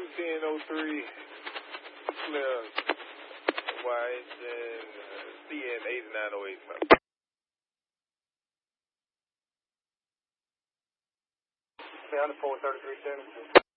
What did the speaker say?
1003, Slim, White, and CN 8908. Okay, on the 433 7.